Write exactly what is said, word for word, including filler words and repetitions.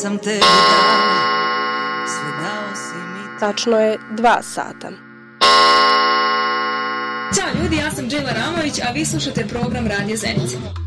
sam tebi dao, sve dao si mi. Tačno je dva sata. Ćao ljudi, ja sam Džela Ramović, a vi slušate program Radija Zenica.